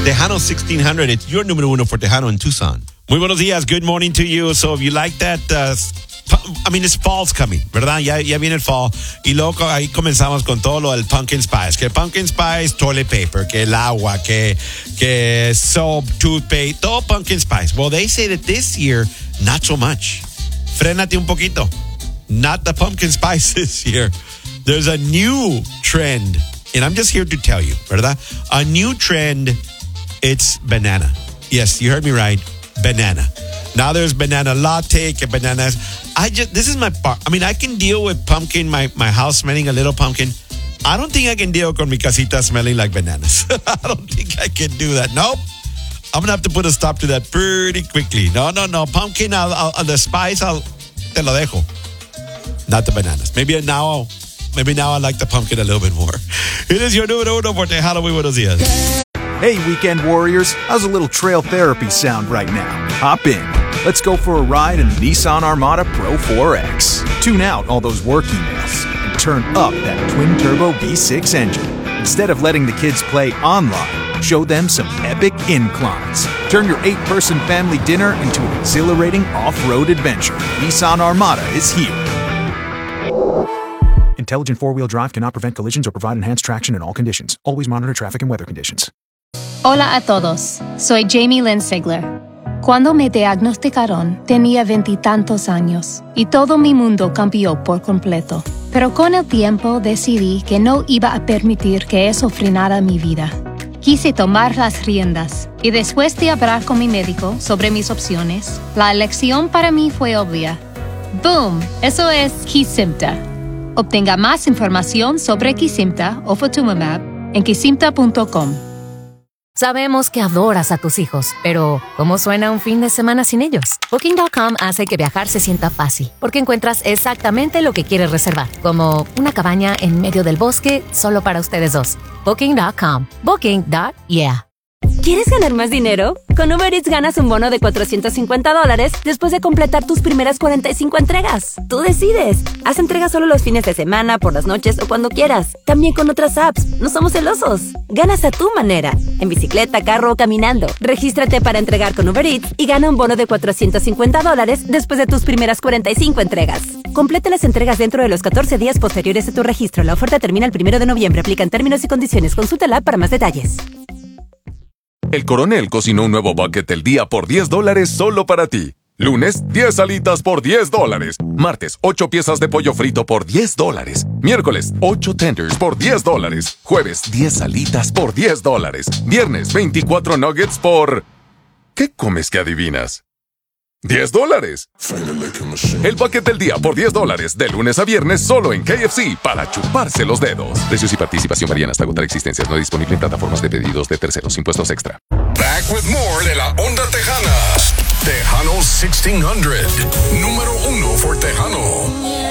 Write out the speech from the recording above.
Tejano 1600. It's your número uno for Tejano in Tucson. Muy buenos días. Good morning to you. So if you like that, it's fall's coming, ¿verdad? Ya viene el fall. Y luego ahí comenzamos con todo lo del pumpkin spice. Que pumpkin spice, toilet paper, que el agua, que soap, toothpaste, todo pumpkin spice. Well, they say that this year, not so much. Frénate un poquito. Not the pumpkin spice this year. There's a new trend. And I'm just here to tell you, ¿verdad? A new trend, it's banana. Yes, you heard me right. Banana. Now there's banana latte, que bananas. This is my part. I can deal with pumpkin, my house smelling a little pumpkin. I don't think I can deal con mi casita smelling like bananas. I don't think I can do that. Nope. I'm going to have to put a stop to that pretty quickly. No. Pumpkin, the spice, te lo dejo. Not the bananas. Maybe now I like the pumpkin a little bit more. It is your número uno for Tejano. Muy buenos días. Hey, weekend warriors. How's a little trail therapy sound right now? Hop in. Let's go for a ride in the Nissan Armada Pro 4X. Tune out all those work emails and turn up that twin-turbo V6 engine. Instead of letting the kids play online, show them some epic inclines. Turn your 8-person family dinner into an exhilarating off-road adventure. Nissan Armada is here. Intelligent four-wheel drive cannot prevent collisions or provide enhanced traction in all conditions. Always monitor traffic and weather conditions. Hola a todos, soy Jamie Lynn Sigler. Cuando me diagnosticaron, tenía 20 años y todo mi mundo cambió por completo. Pero con el tiempo decidí que no iba a permitir que eso frenara mi vida. Quise tomar las riendas y después de hablar con mi médico sobre mis opciones, la elección para mí fue obvia. ¡Boom! Eso es Kesimpta. Obtenga más información sobre Kesimpta o Ofatumumab en kesimpta.com. Sabemos que adoras a tus hijos, pero ¿cómo suena un fin de semana sin ellos? Booking.com hace que viajar se sienta fácil, porque encuentras exactamente lo que quieres reservar, como una cabaña en medio del bosque solo para ustedes dos. Booking.com. Booking.yeah. ¿Quieres ganar más dinero? Con Uber Eats ganas un bono de $450 después de completar tus primeras 45 entregas. Tú decides. Haz entregas solo los fines de semana, por las noches o cuando quieras. También con otras apps. No somos celosos. Ganas a tu manera. En bicicleta, carro o caminando. Regístrate para entregar con Uber Eats y gana un bono de $450 después de tus primeras 45 entregas. Completa las entregas dentro de los 14 días posteriores a tu registro. La oferta termina el 1 de noviembre. Aplican términos y condiciones. Consulta la app para más detalles. El Coronel cocinó un nuevo bucket del día por $10 solo para ti. Lunes, 10 alitas por $10. Martes, 8 piezas de pollo frito por $10. Miércoles, 8 tenders por $10. Jueves, 10 alitas por $10. Viernes, 24 nuggets por... ¿Qué comes que adivinas? $10. El bucket del día por $10, de lunes a viernes solo en KFC, para chuparse los dedos. Precios y participación varían hasta agotar existencias. No disponible en plataformas de pedidos de terceros. Impuestos extra. Back with more de la Onda Tejana. Tejano 1600. Número uno for Tejano.